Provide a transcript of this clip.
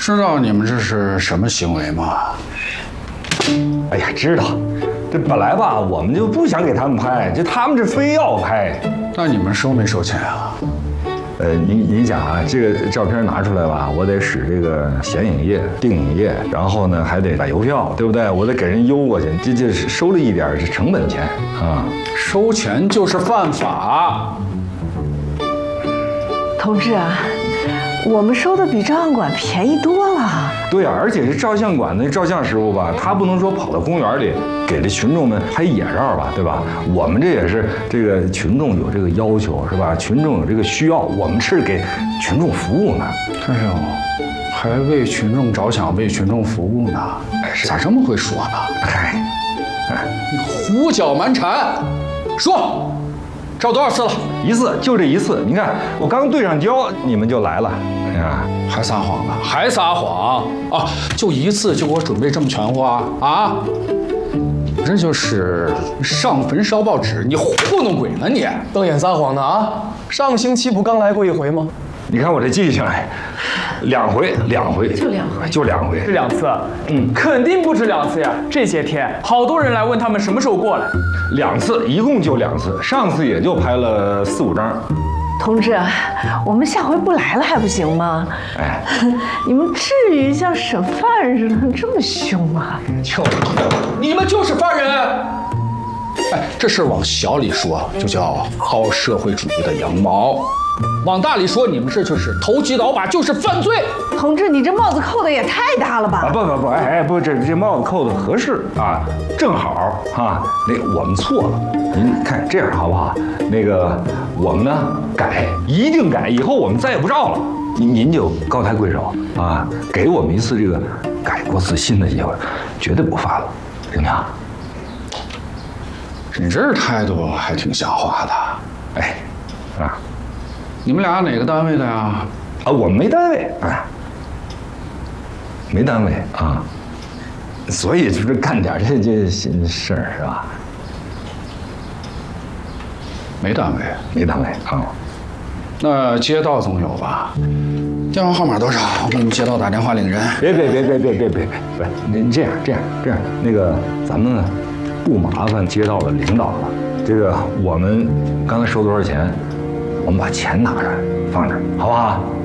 知道你们这是什么行为吗？ 哎呀，知道。这本来吧，我们就不想给他们拍，就他们这非要拍。 那你们收没收钱啊？ 你想啊，这个照片拿出来吧，我得使这个显影液、定影液，然后呢还得买邮票，对不对？我得给人邮过去，这收了一点是成本钱啊。 收钱就是犯法。 同志啊，我们收的比照相馆便宜多了。 对啊，而且这照相馆的照相师傅吧，他不能说跑到公园里给这群众们拍野照吧，对吧？我们这也是这个群众有这个要求，是吧？群众有这个需要，我们是给群众服务呢。 哎呦，还为群众着想，为群众服务呢？咋这么会说呢？ 嗨， 你胡搅蛮缠。说，照多少次了？ 一次，就这一次。你看我刚对上焦，你们就来了。哎呀， 还撒谎呢？还撒谎啊！就一次就给我准备这么全乎啊？这就是上坟烧报纸，你糊弄鬼呢你！ 瞪眼撒谎呢啊！上星期不刚来过一回吗？ 你看我这记性，两回，就两回， 是2次。肯定不止2次呀！这些天好多人来问他们什么时候过来。 2次，一共就2次，上次也就拍了4、5张。 同志，我们下回不来了还不行吗？ 哎， 你们至于像审犯似的这么凶吗？ 你们就是犯人！哎，这事往小里说就叫薅社会主义的羊毛，往大里说你们这就是投机倒把，就是犯罪。 同志，你这帽子扣的也太大了吧？ 啊不，不，这帽子扣的合适啊，正好啊。那我们错了，您看这样好不好？那个我们呢改，一定改，以后我们再也不照了。您就高抬贵手啊，给我们一次这个改过自新的机会，绝对不犯了，行不行？ 你这态度还挺像话的。 哎，啊， 你们俩哪个单位的呀？ 啊，我们没单位啊，没单位啊，所以就是干点这事儿是吧？ 没单位， 没单位啊。 那街道总有吧？电话号码多少？我给你们街道打电话领人。 别，您这样，那个咱们呢，不麻烦街道的领导了。这个我们刚才收多少钱，我们把钱拿出来放这儿，好不好？